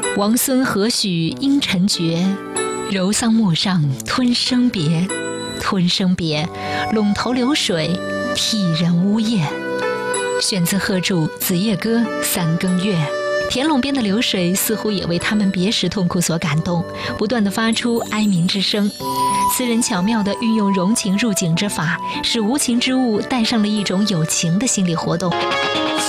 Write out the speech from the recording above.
王孙何许应尘绝，柔桑陌上吞生别。吞生别，陇头流水，替人呜咽。选自贺铸《子夜歌·三更月》。田垄边的流水似乎也为他们别时痛苦所感动，不断地发出哀鸣之声。词人巧妙地运用融情入景之法，使无情之物带上了一种有情的心理活动。